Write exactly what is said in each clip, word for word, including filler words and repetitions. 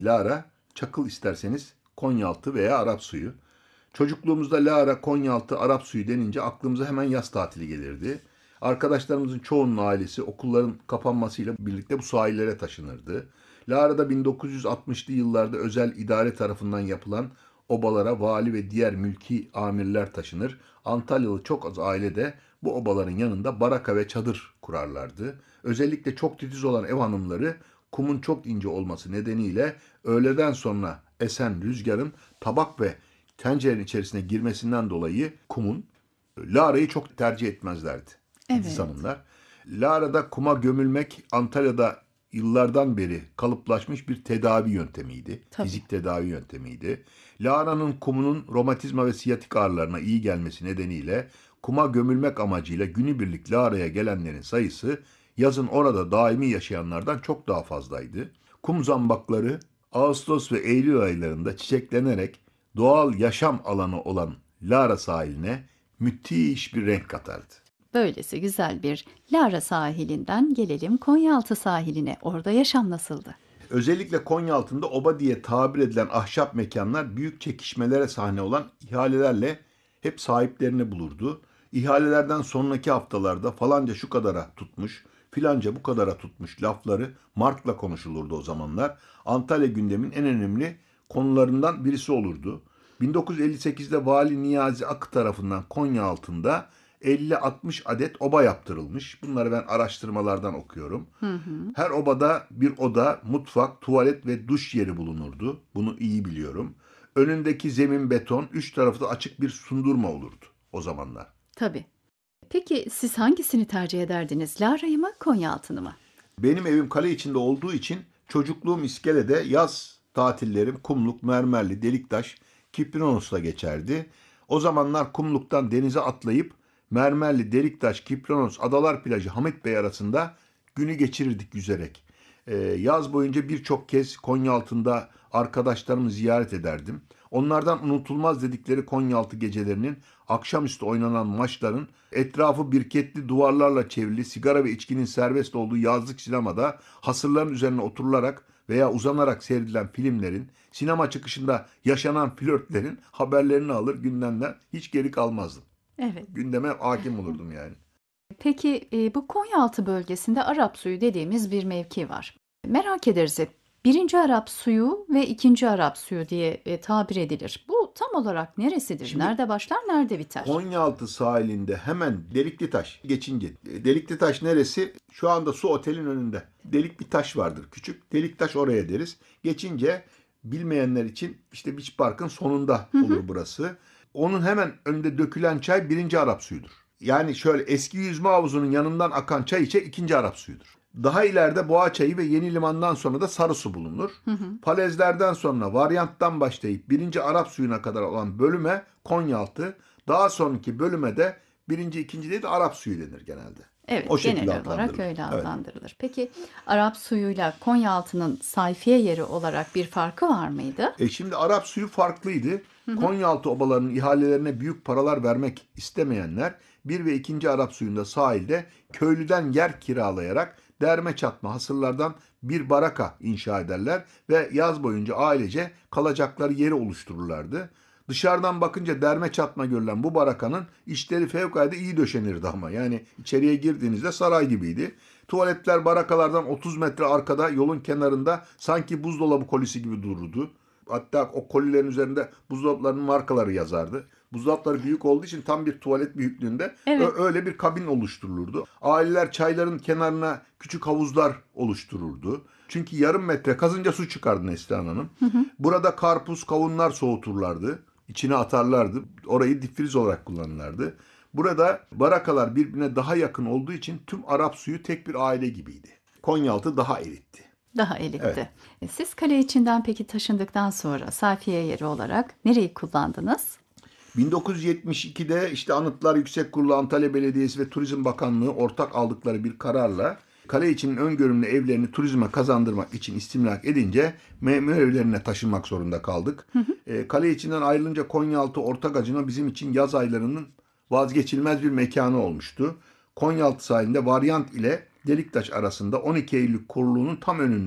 Lara, Çakıl isterseniz Konyaaltı veya Arap suyu. Çocukluğumuzda Lara, Konyaaltı, Arap suyu denince aklımıza hemen yaz tatili gelirdi. Arkadaşlarımızın çoğunun ailesi okulların kapanmasıyla birlikte bu sahillere taşınırdı. Lara'da bin dokuz yüz altmışlı yıllarda özel idare tarafından yapılan obalara vali ve diğer mülki amirler taşınır. Antalyalı çok az aile de bu obaların yanında baraka ve çadır kurarlardı. Özellikle çok titiz olan ev hanımları kumun çok ince olması nedeniyle öğleden sonra esen rüzgarın tabak ve tencerenin içerisine girmesinden dolayı kumun Lara'yı çok tercih etmezlerdi titiz Evet, hanımlar. Lara'da kuma gömülmek Antalya'da yıllardan beri kalıplaşmış bir tedavi yöntemiydi. tabii. Fizik tedavi yöntemiydi. Lara'nın kumunun romatizma ve siyatik ağrılarına iyi gelmesi nedeniyle kuma gömülmek amacıyla günübirlik Lara'ya gelenlerin sayısı yazın orada daimi yaşayanlardan çok daha fazlaydı. Kum zambakları Ağustos ve Eylül aylarında çiçeklenerek doğal yaşam alanı olan Lara sahiline müthiş bir renk katardı. Böylesi güzel bir Lara sahilinden gelelim Konyaaltı sahiline. Orada yaşam nasıldı? Özellikle Konyaaltı'nda oba diye tabir edilen ahşap mekanlar büyük çekişmelere sahne olan ihalelerle hep sahiplerini bulurdu. İhalelerden sonraki haftalarda falanca şu kadara tutmuş, filanca bu kadara tutmuş lafları markla konuşulurdu o zamanlar. Antalya gündemin en önemli konularından birisi olurdu. bin dokuz yüz elli sekizde Vali Niyazi Akı tarafından Konyaaltı'nda elli altmış adet oba yaptırılmış. Bunları ben araştırmalardan okuyorum. Hı hı. Her obada bir oda, mutfak, tuvalet ve duş yeri bulunurdu. Bunu iyi biliyorum. Önündeki zemin beton, üç tarafı da açık bir sundurma olurdu o zamanlar. Tabii. Peki siz hangisini tercih ederdiniz? Lara'yı mı, Konyaaltı'nı mı? Benim evim kale içinde olduğu için çocukluğum iskelede, yaz tatillerim Kumluk, Mermerli, Deliktaş, Kiprinos'ta geçerdi. O zamanlar Kumluk'tan denize atlayıp Mermerli, Deliktaş, Kiprinos, Adalar Plajı, Hamit Bey arasında günü geçirirdik yüzerek. Ee, yaz boyunca birçok kez Konyaaltı'nda arkadaşlarımı ziyaret ederdim. Onlardan unutulmaz dedikleri Konyaaltı gecelerinin, akşamüstü oynanan maçların, etrafı birketli duvarlarla çevrili, sigara ve içkinin serbest olduğu yazlık sinemada hasırların üzerine oturularak veya uzanarak seyredilen filmlerin, sinema çıkışında yaşanan flörtlerin haberlerini alır gündemden hiç geri kalmazdım. Evet. Gündeme hakim olurdum yani. Peki e, bu Konyaaltı bölgesinde Arap suyu dediğimiz bir mevki var. Merak ederiz hep. Birinci Arap suyu ve ikinci Arap suyu diye e, tabir edilir. Bu tam olarak neresidir? Şimdi Nerede başlar, nerede biter? Konyaaltı sahilinde hemen Delikli Taş geçince. e, Delikli Taş neresi? Şu anda Su Otel'in önünde. Delik bir taş vardır küçük. Delik taş oraya deriz. Geçince bilmeyenler için işte Beach Park'ın sonunda Hı hı. olur burası. Onun hemen önünde dökülen çay birinci Arap suyudur. Yani şöyle eski yüzme havuzunun yanından akan çay içe ikinci Arap suyudur. Daha ileride Boğa Çayı ve Yeni Liman'dan sonra da Sarı Su bulunur. Hı hı. Falezlerden sonra varyanttan başlayıp birinci Arap suyuna kadar olan bölüme Konyaaltı, daha sonraki bölüme de birinci, ikinci değil de Arap suyu denir genelde. O Evet, şekilde genel olarak adlandırılır. öyle Evet. adlandırılır. Peki Arap suyuyla Konyaaltı'nın sayfiye yeri olarak bir farkı var mıydı? E şimdi Arap suyu farklıydı. Hı hı. Konyaaltı obalarının ihalelerine büyük paralar vermek istemeyenler bir ve ikinci Arap suyunda sahilde köylüden yer kiralayarak derme çatma hasırlardan bir baraka inşa ederler ve yaz boyunca ailece kalacakları yeri oluştururlardı. Dışarıdan bakınca derme çatma görülen bu barakanın içleri fevkalade iyi döşenirdi ama. Yani içeriye girdiğinizde saray gibiydi. Tuvaletler barakalardan otuz metre arkada yolun kenarında sanki buzdolabı kolisi gibi dururdu. Hatta o kolilerin üzerinde buzdolaplarının markaları yazardı. Buzdolapları büyük olduğu için tam bir tuvalet büyüklüğünde Evet. öyle bir kabin oluşturulurdu. Aileler çayların kenarına küçük havuzlar oluştururdu. Çünkü yarım metre kazınca su çıkardı Neslihan Hanım. Hı hı. Burada karpuz, kavunlar soğuturlardı. İçine atarlardı. Orayı difriz olarak kullanırlardı. Burada barakalar birbirine daha yakın olduğu için tüm Arap suyu tek bir aile gibiydi. Konyaaltı daha elitti. Daha Evet. elitti. E, Siz kale içinden peki taşındıktan sonra sayfiye yeri olarak nereyi kullandınız? bin dokuz yüz yetmiş ikide işte Anıtlar Yüksek Kurulu, Antalya Belediyesi ve Turizm Bakanlığı ortak aldıkları bir kararla kale içinin öngörümlü evlerini turizme kazandırmak için istimlak edince memur evlerine taşınmak zorunda kaldık. E, kale içinden ayrılınca Konyaaltı Ortakacı'na bizim için yaz aylarının vazgeçilmez bir mekanı olmuştu. Konyaaltı sahilinde Varyant ile Deliktaş arasında on iki Eylül Kurulu'nun tam önünde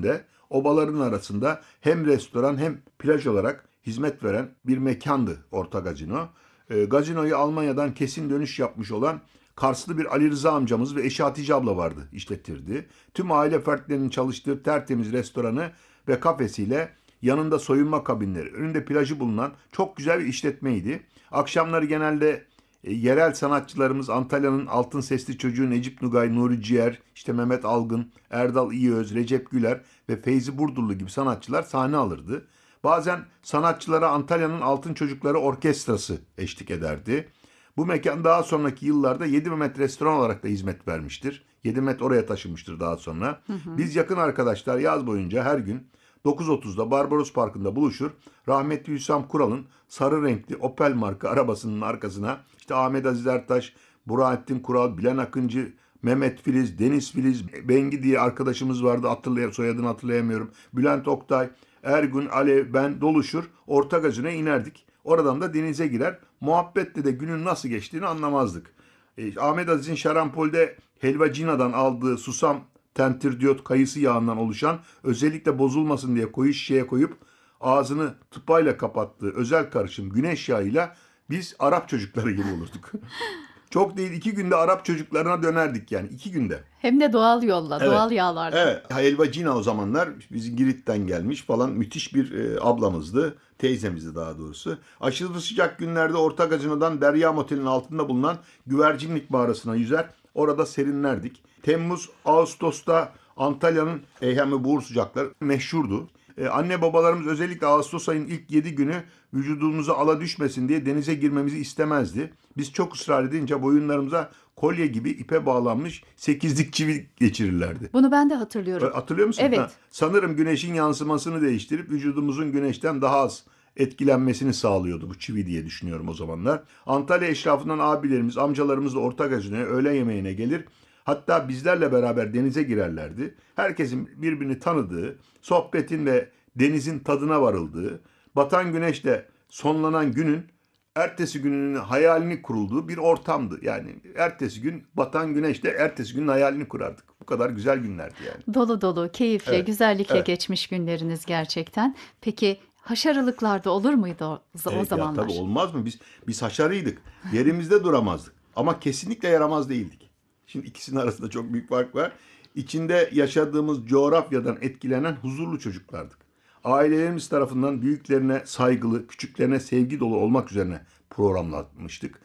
Obaların arasında hem restoran hem plaj olarak hizmet veren bir mekandı Orta Gazino. E, gazinoyu Almanya'dan kesin dönüş yapmış olan Karslı bir Ali Rıza amcamız ve eşi Hatice abla vardı, işletirdi. Tüm aile fertlerinin çalıştığı tertemiz restoranı ve kafesiyle yanında soyunma kabinleri, önünde plajı bulunan çok güzel bir işletmeydi. Akşamları genelde e, yerel sanatçılarımız Antalya'nın altın sesli çocuğu Necip Nugay, Nuri Ciğer, işte Mehmet Algın, Erdal İyiöz, Recep Güler ve Feyzi Burdurlu gibi sanatçılar sahne alırdı. Bazen sanatçılara Antalya'nın Altın Çocukları Orkestrası eşlik ederdi. Bu mekan daha sonraki yıllarda Yedi Mehmet Restoran olarak da hizmet vermiştir. Yedi Mehmet oraya taşınmıştır daha sonra. Hı hı. Biz yakın arkadaşlar yaz boyunca her gün dokuz otuzda Barbaros Parkı'nda buluşur. Rahmetli Hüsam Kural'ın sarı renkli Opel marka arabasının arkasına işte Ahmet Aziz Ertaş, Burhanettin Kural, Bilen Akıncı, Mehmet Filiz, Deniz Filiz, Bengi diye arkadaşımız vardı, hatırlay soyadını hatırlayamıyorum. Bülent Oktay, Ergun, Alev, ben doluşur. Orta Gazino'ya inerdik. Oradan da denize girer. Muhabbetle de günün nasıl geçtiğini anlamazdık. E, Ahmet Aziz'in Şarampol'de Helvacina'dan aldığı susam tentridyot kayısı yağından oluşan, özellikle bozulmasın diye koyu şişeye koyup ağzını tıpayla kapattığı özel karışım güneş yağıyla biz Arap çocukları gibi olurduk. Çok değil, iki günde Arap çocuklarına dönerdik yani, iki günde. Hem de doğal yolla, Evet. doğal yağlarla. Evet, Helvacina o zamanlar bizim Girit'ten gelmiş falan müthiş bir e, ablamızdı. Teyzemizdi daha doğrusu. Aşırı sıcak günlerde Orta Gazino'dan Derya Motel'in altında bulunan Güvercinlik mağarasına yüzer. Orada serinlerdik. Temmuz, Ağustos'ta Antalya'nın Eyhemi Buğur sıcakları meşhurdu. Ee, anne babalarımız özellikle Ağustos ayının ilk yedi günü vücudumuza ala düşmesin diye denize girmemizi istemezdi. Biz çok ısrar edince boyunlarımıza kolye gibi ipe bağlanmış sekizlik çivi geçirirlerdi. Bunu ben de hatırlıyorum. Hatırlıyor musun? Evet. Ha, sanırım güneşin yansımasını değiştirip vücudumuzun güneşten daha az etkilenmesini sağlıyordu bu çivi diye düşünüyorum o zamanlar. Antalya eşrafından abilerimiz, amcalarımız da Orta Gazino'ya öğle yemeğine gelir. Hatta bizlerle beraber denize girerlerdi. Herkesin birbirini tanıdığı, sohbetin ve denizin tadına varıldığı, batan güneşle sonlanan günün ertesi gününün hayalini kurulduğu bir ortamdı. Yani ertesi gün batan güneşle ertesi günün hayalini kurardık. Bu kadar güzel günlerdi yani. Dolu dolu, keyifli, Evet, güzellikle evet. geçmiş günleriniz gerçekten. Peki haşarılıklar da olur muydu o, o Evet, zamanlar? ya tabii olmaz mı? Biz biz haşarıydık. Yerimizde duramazdık. Ama kesinlikle yaramaz değildik. Şimdi ikisinin arasında çok büyük fark var. İçinde yaşadığımız coğrafyadan etkilenen huzurlu çocuklardık. Ailelerimiz tarafından büyüklerine saygılı, küçüklerine sevgi dolu olmak üzerine programlanmıştık.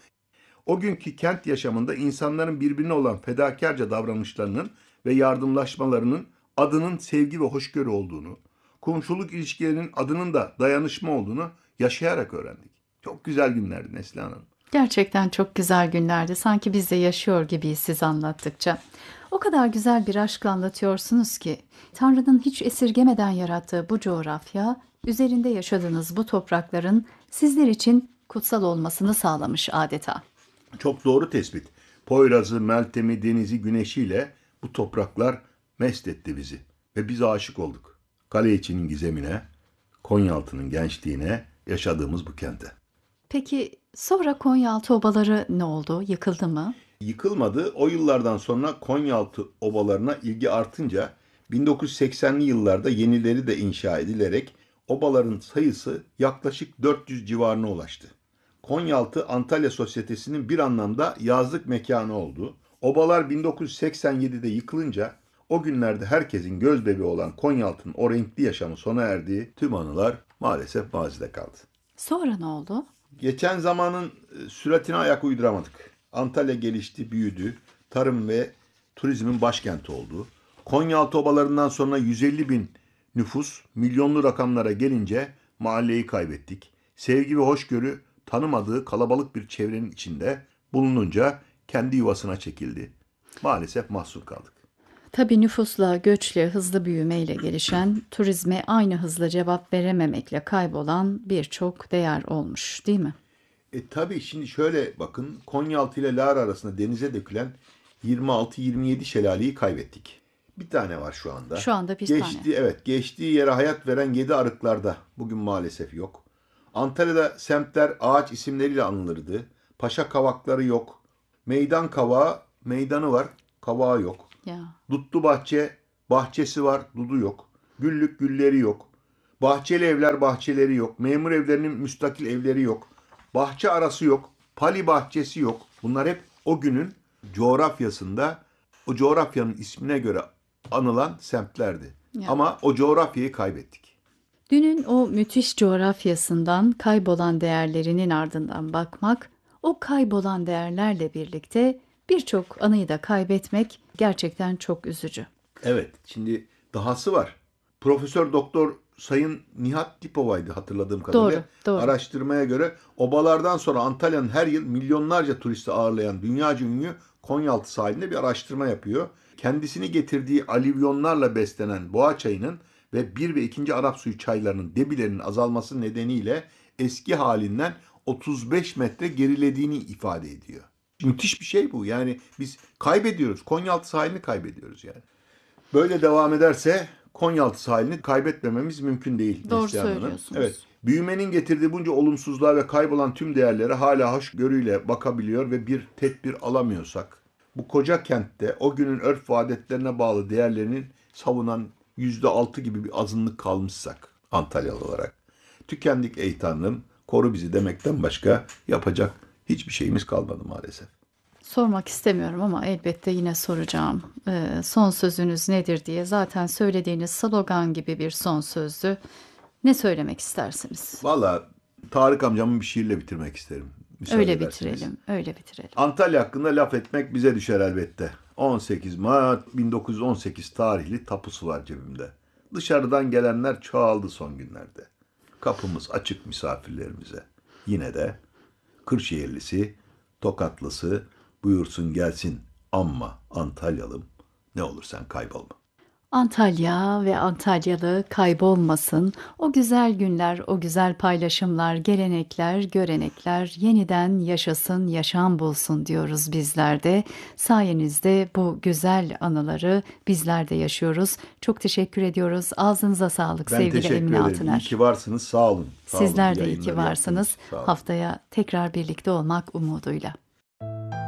O günkü kent yaşamında insanların birbirine olan fedakarca davranışlarının ve yardımlaşmalarının adının sevgi ve hoşgörü olduğunu, komşuluk ilişkilerinin adının da dayanışma olduğunu yaşayarak öğrendik. Çok güzel günlerdi Neslihan Hanım. Gerçekten çok güzel günlerdi. Sanki biz de yaşıyor gibiyiz siz anlattıkça. O kadar güzel bir aşkla anlatıyorsunuz ki Tanrı'nın hiç esirgemeden yarattığı bu coğrafya, üzerinde yaşadığınız bu toprakların sizler için kutsal olmasını sağlamış adeta. Çok doğru tespit. Poyraz'ı, Meltem'i, denizi, güneşiyle bu topraklar mest etti bizi. Ve biz aşık olduk. Kale içinin gizemine, Konyaaltı'nın gençliğine, yaşadığımız bu kente. Peki sonra Konyaaltı obaları ne oldu? Yıkıldı mı? Yıkılmadı. O yıllardan sonra Konyaaltı obalarına ilgi artınca bin dokuz yüz seksenli yıllarda yenileri de inşa edilerek obaların sayısı yaklaşık dört yüz civarına ulaştı. Konyaaltı Antalya Sosyetesi'nin bir anlamda yazlık mekanı oldu. Obalar bin dokuz yüz seksen yedide yıkılınca o günlerde herkesin gözbebeği olan Konyaaltı'nın o renkli yaşamı sona erdiği tüm anılar maalesef mazide kaldı. Sonra ne oldu? Geçen zamanın e, süratine ayak uyduramadık. Antalya gelişti, büyüdü. Tarım ve turizmin başkenti oldu. Konyaaltı obalarından sonra yüz elli bin nüfus milyonlu rakamlara gelince mahalleyi kaybettik. Sevgi ve hoşgörü tanımadığı kalabalık bir çevrenin içinde bulununca kendi yuvasına çekildi. Maalesef mahsur kaldık. Tabii nüfusla, göçle, hızlı büyümeyle gelişen, turizme aynı hızla cevap verememekle kaybolan birçok değer olmuş, değil mi? E tabii şimdi şöyle bakın, Konyaaltı ile Lara arasında denize dökülen yirmi altı yirmi yedi şelaleyi kaybettik. Bir tane var şu anda. Şu anda bir Geçti, tane. Evet, geçtiği yere hayat veren yedi arıklarda bugün maalesef yok. Antalya'da semtler ağaç isimleriyle anılırdı. Paşa kavakları yok. Meydan kavağı, meydanı var, kavağı yok. Ya. Dutlu bahçe, bahçesi var, dudu yok. Güllük gülleri yok. Bahçeli evler bahçeleri yok. Memur evlerinin müstakil evleri yok. Bahçe arası yok. Pali bahçesi yok. Bunlar hep o günün coğrafyasında, o coğrafyanın ismine göre anılan semtlerdi. Ya. Ama o coğrafyayı kaybettik. Dünün o müthiş coğrafyasından kaybolan değerlerinin ardından bakmak, o kaybolan değerlerle birlikte birçok anıyı da kaybetmek gerçekten çok üzücü. Evet, şimdi dahası var. Profesör Doktor Sayın Nihat Dipova'ydı hatırladığım kadarıyla. Doğru, doğru. Araştırmaya göre obalardan sonra Antalya'nın her yıl milyonlarca turisti ağırlayan dünyaca ünlü Konyaaltı sahilinde bir araştırma yapıyor. Kendisini getirdiği alüvyonlarla beslenen boğa çayının ve bir ve ikinci Arap suyu çaylarının debilerinin azalması nedeniyle eski halinden otuz beş metre gerilediğini ifade ediyor. Müthiş bir şey bu. Yani biz kaybediyoruz. Konyaaltı sahilini kaybediyoruz yani. Böyle devam ederse Konyaaltı sahilini kaybetmememiz mümkün değil. Doğru Neslihan Hanım. söylüyorsunuz. Evet. Büyümenin getirdiği bunca olumsuzluğa ve kaybolan tüm değerlere hala hoşgörüyle bakabiliyor ve bir tedbir alamıyorsak, bu koca kentte o günün örf ve adetlerine bağlı değerlerinin savunan yüzde altı gibi bir azınlık kalmışsak Antalyalı olarak, tükendik ey Tanrım, koru bizi demekten başka yapacak hiçbir şeyimiz kalmadı maalesef. Sormak istemiyorum ama elbette yine soracağım. Ee, son sözünüz nedir diye. Zaten söylediğiniz slogan gibi bir son sözdü. Ne söylemek istersiniz? Valla Tarık amcamın bir şiirle bitirmek isterim. Müsaade Öyle ederseniz. bitirelim, öyle bitirelim. Antalya hakkında laf etmek bize düşer elbette. on sekiz Mart bin dokuz yüz on sekiz tarihli tapusu var cebimde. Dışarıdan gelenler çoğaldı son günlerde. Kapımız açık misafirlerimize. Yine de Kırşehirlisi, Tokatlısı buyursun gelsin amma Antalyalım ne olur sen kaybolma. Antalya ve Antalyalı kaybolmasın. O güzel günler, o güzel paylaşımlar, gelenekler, görenekler yeniden yaşasın, yaşam bulsun diyoruz bizler de. Sayenizde bu güzel anıları bizler de yaşıyoruz. Çok teşekkür ediyoruz. Ağzınıza sağlık Ben sevgili teşekkür Emine ederim. Altıner. İyi ki varsınız. Sağ olun. Sağ olun. Sizler de iyi Yayınları ki varsınız. yaptınız. Sağ olun. Haftaya tekrar birlikte olmak umuduyla.